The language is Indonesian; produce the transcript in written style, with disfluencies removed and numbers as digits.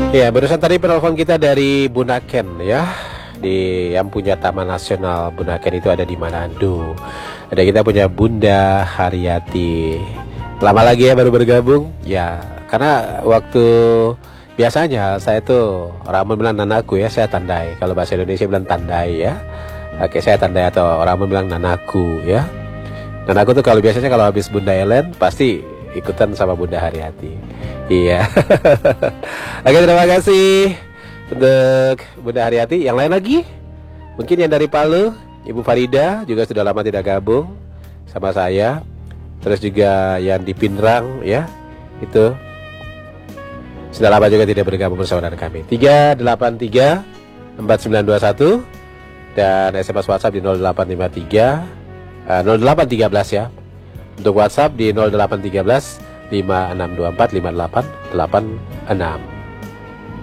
Ya, barusan tadi penelpon kita dari Bunaken ya, di yang punya Taman Nasional Bunaken itu ada di Manado. Ada kita punya Bunda Haryati. Lama lagi ya baru bergabung. Ya, karena waktu biasanya saya tuh orang bilang nanaku ya, saya tandai. Kalau bahasa Indonesia bilang tandai ya. Oke, saya tandai atau orang bilang nanaku ya. Nanaku tuh kalau biasanya kalau habis Bunda Ellen pasti ikutan sama Bunda Haryati. Iya. Oke, terima kasih untuk Bunda Haryati. Yang lain lagi? Mungkin yang dari Palu, Ibu Farida juga sudah lama tidak gabung sama saya. Terus juga yang di Pinrang ya, itu sudah lama juga tidak bergabung bersama dengan kami. 383 4921 dan SMS WhatsApp di 0853 0813 ya. Untuk WhatsApp di 0813 5624 5886.